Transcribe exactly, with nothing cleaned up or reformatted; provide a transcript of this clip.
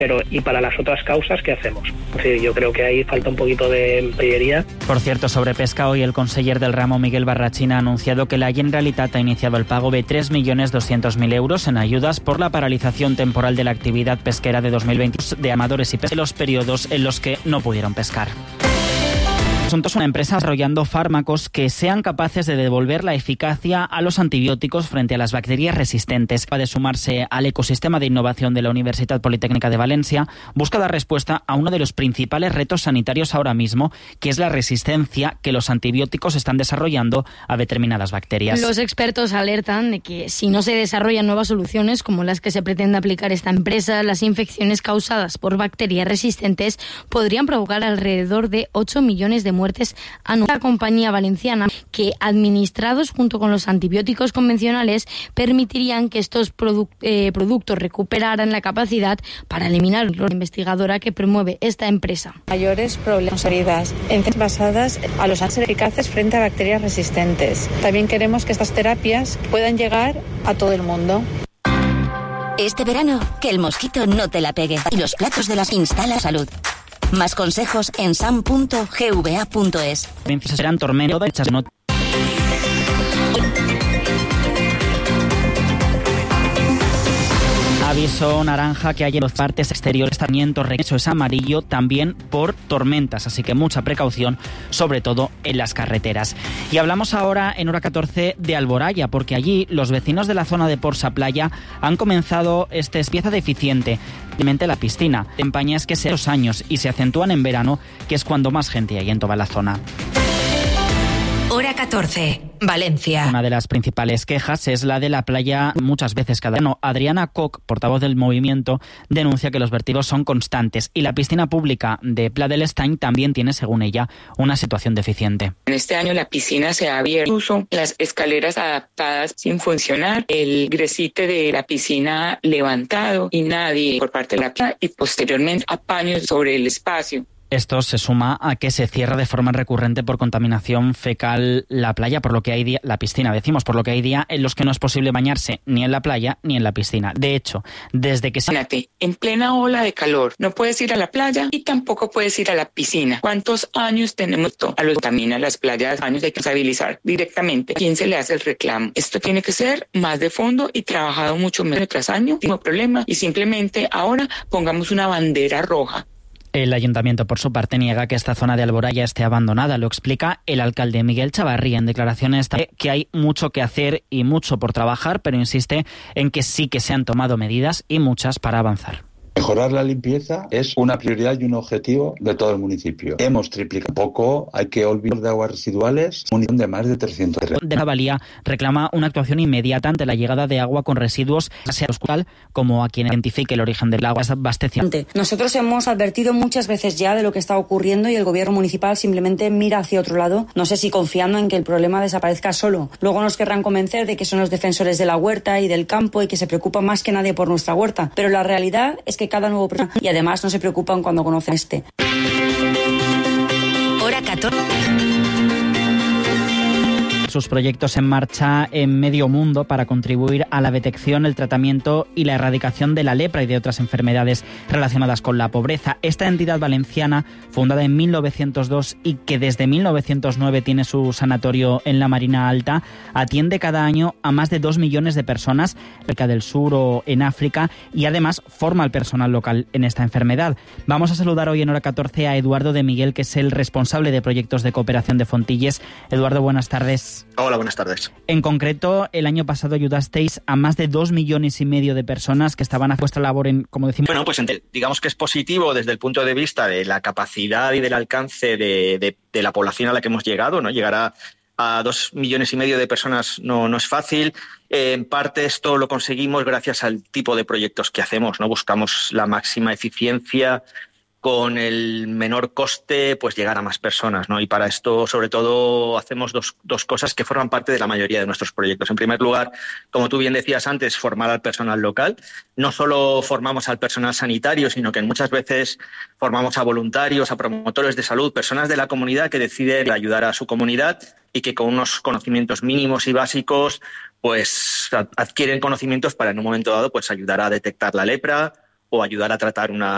Pero, ¿y para las otras causas qué hacemos? Es decir, yo creo que ahí falta un poquito de pellería. Por cierto, sobre pesca, hoy el conseller del ramo, Miguel Barrachina, ha anunciado que la Generalitat ha iniciado el pago de tres millones doscientos mil euros en ayudas por la paralización temporal de la actividad pesquera de dos mil veinte de amadores y pescadores en los periodos en los que no pudieron pescar. Asuntos, una empresa desarrollando fármacos que sean capaces de devolver la eficacia a los antibióticos frente a las bacterias resistentes. Va de sumarse al ecosistema de innovación de la Universidad Politécnica de Valencia, busca dar respuesta a uno de los principales retos sanitarios ahora mismo, que es la resistencia que los antibióticos están desarrollando a determinadas bacterias. Los expertos alertan de que si no se desarrollan nuevas soluciones como las que se pretende aplicar esta empresa, las infecciones causadas por bacterias resistentes podrían provocar alrededor de ocho millones de muertes anual. La compañía valenciana que, administrados junto con los antibióticos convencionales, permitirían que estos produ- eh, productos recuperaran la capacidad para eliminar la investigadora que promueve esta empresa. Mayores problemas heridas basadas a los ángeles eficaces frente a bacterias resistentes. También queremos que estas terapias puedan llegar a todo el mundo. Este verano, que el mosquito no te la pegue y los platos de las Instala Salud. Más consejos en sam punto g v a punto es. Serán tormentas de no. Aviso naranja que hay en las partes exteriores, sarmiento, eso es amarillo también por tormentas, así que mucha precaución, sobre todo en las carreteras. Y hablamos ahora en hora catorce de Alboraya, porque allí los vecinos de la zona de Porsa Playa han comenzado este pieza deficiente, la piscina. Empañas que se dos años y se acentúan en verano, que es cuando más gente hay en toda la zona. Hora catorce, Valencia. Una de las principales quejas es la de la playa muchas veces cada año. Adriana Koch, portavoz del movimiento, denuncia que los vertidos son constantes y la piscina pública de Pla del Estany también tiene, según ella, una situación deficiente. En este año la piscina se ha abierto, incluso las escaleras adaptadas sin funcionar, el gresite de la piscina levantado y nadie por parte de la playa y posteriormente apaños sobre el espacio. Esto se suma a que se cierra de forma recurrente por contaminación fecal la playa, por lo que hay día, la piscina, decimos, por lo que hay días en los que no es posible bañarse ni en la playa ni en la piscina. De hecho, desde que se... Imagínate, en plena ola de calor, no puedes ir a la playa y tampoco puedes ir a la piscina. ¿Cuántos años tenemos esto? A los que contaminan las playas, años hay que estabilizar directamente. ¿A quién se le hace el reclamo? Esto tiene que ser más de fondo y trabajado mucho menos tras año, no problema, y simplemente ahora pongamos una bandera roja. El ayuntamiento, por su parte, niega que esta zona de Alboraya esté abandonada. Lo explica el alcalde Miguel Chavarría en declaraciones que hay mucho que hacer y mucho por trabajar, pero insiste en que sí que se han tomado medidas y muchas para avanzar. Mejorar la limpieza es una prioridad y un objetivo de todo el municipio. Hemos triplicado poco, hay que olvidar de aguas residuales, un millón de más de trescientos. De la Valía reclama una actuación inmediata ante la llegada de agua con residuos, sea local como a quien identifique el origen del agua abasteciente. Nosotros hemos advertido muchas veces ya de lo que está ocurriendo y el gobierno municipal simplemente mira hacia otro lado, no sé si confiando en que el problema desaparezca solo. Luego nos querrán convencer de que son los defensores de la huerta y del campo y que se preocupan más que nadie por nuestra huerta, pero la realidad es que cada nuevo programa y además no se preocupan cuando conocen este. Hora catorce. Sus proyectos en marcha en medio mundo para contribuir a la detección, el tratamiento y la erradicación de la lepra y de otras enfermedades relacionadas con la pobreza. Esta entidad valenciana, fundada en mil novecientos dos y que desde mil novecientos nueve tiene su sanatorio en la Marina Alta, atiende cada año a más de dos millones de personas en América del Sur o en África y además forma al personal local en esta enfermedad. Vamos a saludar hoy en hora catorce a Eduardo de Miguel, que es el responsable de proyectos de cooperación de Fontilles. Eduardo, buenas tardes. Hola, buenas tardes. En concreto, el año pasado ayudasteis a más de dos millones y medio de personas que estaban a vuestra labor en, como decimos... Bueno, pues digamos que es positivo desde el punto de vista de la capacidad y del alcance de, de, de la población a la que hemos llegado, ¿no? Llegar a, a dos millones y medio de personas no, no es fácil. Eh, en parte esto lo conseguimos gracias al tipo de proyectos que hacemos, ¿no? Buscamos la máxima eficiencia, con el menor coste, pues llegar a más personas, ¿no? Y para esto, sobre todo, hacemos dos, dos cosas que forman parte de la mayoría de nuestros proyectos. En primer lugar, como tú bien decías antes, formar al personal local. No solo formamos al personal sanitario, sino que muchas veces formamos a voluntarios, a promotores de salud, personas de la comunidad que deciden ayudar a su comunidad y que con unos conocimientos mínimos y básicos, pues adquieren conocimientos para en un momento dado, pues ayudar a detectar la lepra o ayudar a tratar una